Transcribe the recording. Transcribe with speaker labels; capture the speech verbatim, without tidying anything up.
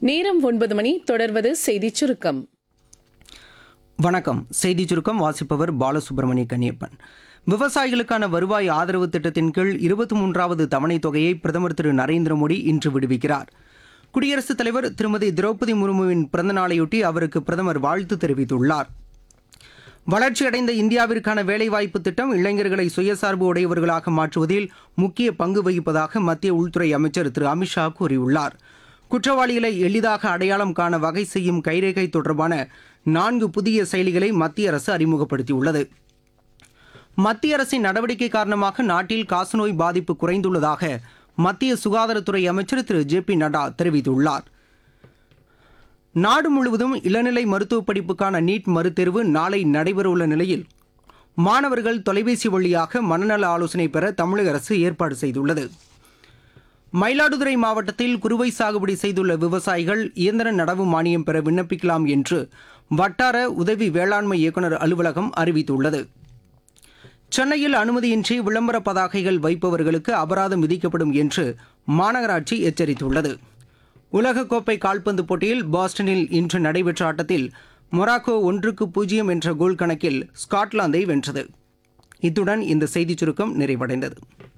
Speaker 1: நேரம் ஒன்பது மணி. தொடர்வது செய்திச் சுருக்கம்.
Speaker 2: வணக்கம். செய்தி சுருக்கம் வாசிப்பவர் பாலசுப்ரமணிய கன்னியப்பன். விவசாயிகளுக்கான வருவாய் ஆதரவு திட்டத்தின் கீழ் இருபத்தி மூன்றாவது தவணைத் தொகையை பிரதமர் திரு நரேந்திர மோடி இன்று விடுவிக்கிறார். குடியரசுத் தலைவர் திருமதி திரௌபதி முர்முவின் பிறந்தநாளையொட்டி அவருக்கு பிரதமர் வாழ்த்து தெரிவித்துள்ளார். வளர்ச்சியடைந்த இந்தியாவிற்கான வேலைவாய்ப்பு திட்டம் இளைஞர்களை சுயசார்பு உடையவர்களாக மாற்றுவதில் முக்கிய பங்கு வகிப்பதாக மத்திய உள்துறை அமைச்சர் திரு அமித்ஷா கூறியுள்ளார். குற்றவாளிகளை எளிதாக அடையாளம் காண வகை செய்யும் கைரேகை தொடர்பான நான்கு புதிய செயலிகளை மத்திய அரசு அறிமுகப்படுத்தியுள்ளது. மத்திய அரசின் நடவடிக்கை காரணமாக நாட்டில் காசநோய் பாதிப்பு குறைந்துள்ளதாக மத்திய சுகாதாரத்துறை அமைச்சர் திரு ஜே பி நட்டா தெரிவித்துள்ளார். நாடு முழுவதும் இளநிலை மருத்துவ படிப்புக்கான நீட் மறுதேர்வு நாளை நடைபெறவுள்ள நிலையில் மாணவர்கள் தொலைபேசி வழியாக மனநல ஆலோசனை பெற தமிழக அரசு ஏற்பாடு செய்துள்ளது. மயிலாடுதுறை மாவட்டத்தில் குறுவை சாகுபடி செய்துள்ள விவசாயிகள் இயந்திர நடவு மானியம் பெற விண்ணப்பிக்கலாம் என்று வட்டார உதவி வேளாண்மை இயக்குநர் அலுவலகம் அறிவித்துள்ளது. சென்னையில் அனுமதியின்றி விளம்பர பதாகைகள் வைப்பவர்களுக்கு அபராதம் விதிக்கப்படும் என்று மாநகராட்சி எச்சரித்துள்ளது. உலகக்கோப்பை கால்பந்து போட்டியில் பாஸ்டனில் இன்று நடைபெற்ற ஆட்டத்தில் மொராக்கோ ஒன்றுக்கு பூஜ்ஜியம் என்ற கோல் கணக்கில் ஸ்காட்லாந்தை வென்றது. இத்துடன் இந்த செய்திச் சுருக்கம் நிறைவடைந்தது.